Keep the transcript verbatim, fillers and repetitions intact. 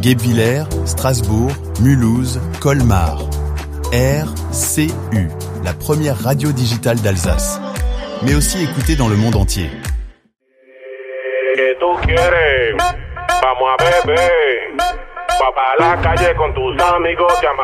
Guebwiller, Strasbourg, Mulhouse, Colmar. R C U, la première radio digitale d'Alsace. Mais aussi écoutée dans le monde entier. ¿Qué tú quieres? Vamos a beber. Va pa' la calle con tus amigos, llama